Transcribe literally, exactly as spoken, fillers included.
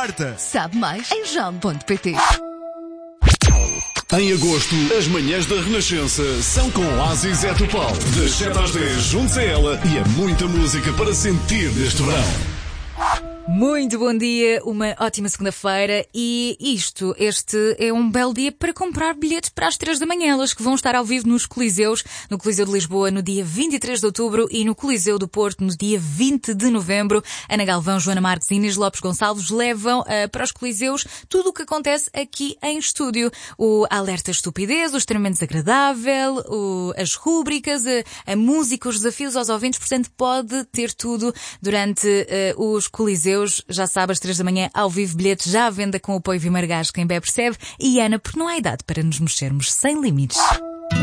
quarta. Sabe mais em jam ponto pt. Em agosto, as manhãs da Renascença são com Oasis Etopal. Das sete às dez, juntos a ela e a muita música para sentir neste verão. Muito bom dia, uma ótima segunda-feira e isto, este é um belo dia para comprar bilhetes para as três da manhã, elas que vão estar ao vivo nos Coliseus, no Coliseu de Lisboa no dia vinte e três de outubro e no Coliseu do Porto no dia vinte de novembro. Ana Galvão, Joana Marques e Inês Lopes Gonçalves levam uh, para os Coliseus tudo o que acontece aqui em estúdio. O Alerta Estupidez, o Extremamente Desagradável, o, as rúbricas, a, a música, os desafios aos ouvintes, portanto pode ter tudo durante uh, os Coliseus. Já sabe, às três da manhã, ao vivo, bilhetes já à venda com o apoio Vimargás, quem bebe percebe. E Ana, porque não há idade para nos mexermos sem limites.